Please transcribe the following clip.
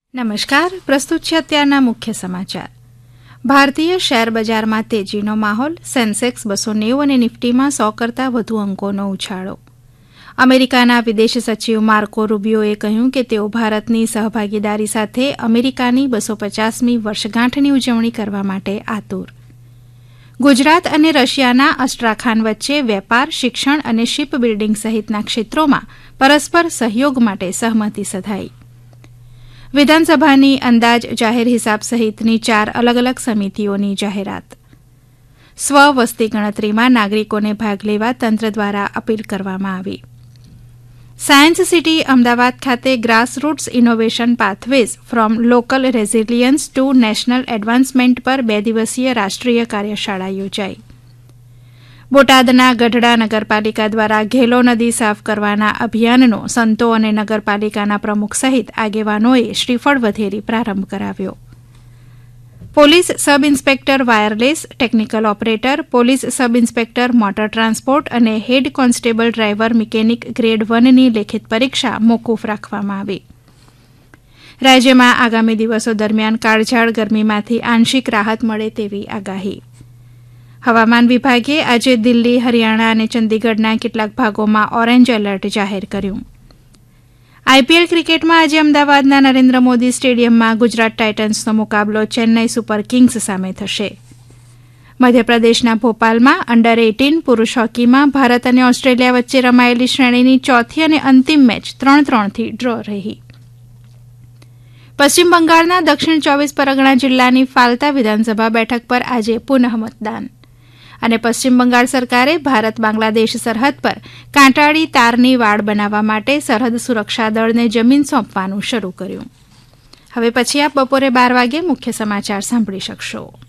નમસ્કાર, પ્રસ્તુત છે અત્યારના મુખ્ય સમાચાર. ભારતીય શેર બજારમાં તેજીનો માહોલ. સેન્સેક્સ 290 અને નિફ્ટીમાં 100 કરતાં વધુ અંકોનો ઉછાળો. અમેરિકાના વિદેશ સચિવ માર્કો રૂબિયોએ કહ્યું કે તેઓ ભારતની સહભાગીદારી સાથે અમેરિકાની 250મી વર્ષગાંઠની ઉજવણી કરવા માટે આતુર. ગુજરાત અને રશિયાના અસ્ટ્રાખાન વચ્ચે વેપાર, શિક્ષણ અને શિપ બિલ્ડિંગ સહિતના ક્ષેત્રોમાં પરસ્પર સહયોગ માટે સહમતિ સધાઈ. વિધાનસભાની અંદાજ જાહેર હિસાબ સહિતની 4 અલગ અલગ સમિતિઓની જાહેરાત. સ્વ વસ્તી ગણતરીમાં નાગરિકોને ભાગ લેવા તંત્ર દ્વારા અપીલ કરવામાં આવી. સાયન્સ સિટી અમદાવાદ ખાતે ગ્રાસરૂટ્સ innovation pathways from local resilience two national advancement પર 2 દિવસીય રાષ્ટ્રીય કાર્યશાળા યોજાઈ. બોટાદના ગઢડા નગરપાલિકા દ્વારા ઘેલો નદી સાફ કરવાના અભિયાનનો સંતો અને નગરપાલિકાના પ્રમુખ સહિત આગેવાનોએ શ્રીફળ વધેરી પ્રારંભ કરાવ્યો. Police sub inspector wireless, technical operator, police sub inspector motor transport અને head constable driver mechanic grade 1ની લેખિત પરીક્ષા મોકૂફ રાખવામાં આવી. રાજ્યમાં આગામી દિવસો દરમિયાન કાળઝાળ ગરમીમાંથી આંશિક રાહત મળે તેવી આગાહી. હવામાન વિભાગે આજે દિલ્હી, હરિયાણા અને ચંદીગઢના કેટલાક ભાગોમાં ઓરેન્જ એલર્ટ જાહેર કર્યું. આઈપીએલ ક્રિકેટમાં આજે અમદાવાદના નરેન્દ્ર મોદી સ્ટેડિયમમાં ગુજરાત ટાઇટન્સનો મુકાબલો ચેન્નઈ સુપર કિંગ્સ સામે થશે. મધ્યપ્રદેશના ભોપાલમાં અંડર 18 પુરૂષ હોકીમાં ભારત અને ઓસ્ટ્રેલિયા વચ્ચે રમાયેલી શ્રેણીની ચોથી અને અંતિમ મેચ 3-3થી ડ્રો રહી. પશ્ચિમ બંગાળના દક્ષિણ 24 પરગણા જિલ્લાની ફાલ્તા વિધાનસભા બેઠક પર આજે પુનઃ મતદાન. અને પશ્ચિમ બંગાળ સરકારે ભારત બાંગ્લાદેશ સરહદ પર કાંટાળી તારની વાડ બનાવવા માટે સરહદ સુરક્ષા દળને જમીન સોંપવાનું શરૂ કર્યું. હવે પછી આપ બપોરે 12 વાગે મુખ્ય સમાચાર સાંભળી શકશો.